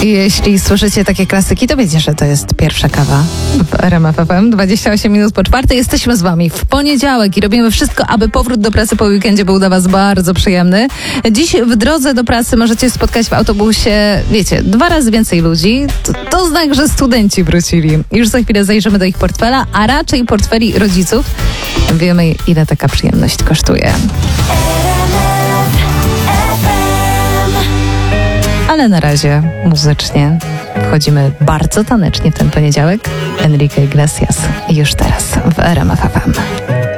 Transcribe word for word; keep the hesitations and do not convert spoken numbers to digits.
Jeśli słyszycie takie klasyki, to wiecie, że to jest pierwsza kawa w R M F F M. dwadzieścia osiem minut po czwartej. Jesteśmy z wami w poniedziałek i robimy wszystko, aby powrót do pracy po weekendzie był dla was bardzo przyjemny. Dziś w drodze do pracy możecie spotkać w autobusie, wiecie, dwa razy więcej ludzi. To, to znak, że studenci wrócili. Już za chwilę zajrzymy do ich portfela, a raczej portfeli rodziców. Wiemy, ile taka przyjemność kosztuje. Ale na razie muzycznie wchodzimy bardzo tanecznie w ten poniedziałek. Enrique Iglesias już teraz w R M F F M.